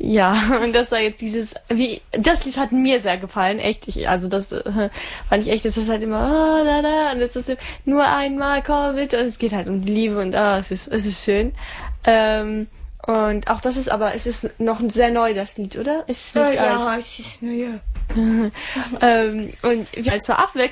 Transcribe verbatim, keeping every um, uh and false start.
Ja, und das war jetzt dieses, wie, das Lied hat mir sehr gefallen, echt, ich, also das äh, fand ich echt, das ist halt immer, oh, da, da, und das ist nur einmal, komm bitte, und es geht halt um die Liebe und ah, es ist, es ist schön. Ähm, und auch das ist aber, es ist noch sehr neu, das Lied, oder? Es ist nicht äh, alt. Ja, es ist, naja. ähm, und wie, als zur Abwechslung